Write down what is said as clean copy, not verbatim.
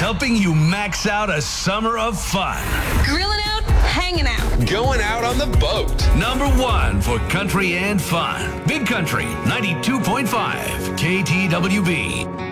helping you max out a summer of fun. Grilling out, hanging out. Going out on the boat. Number one for country and fun. Big Country 92.5 KTWB.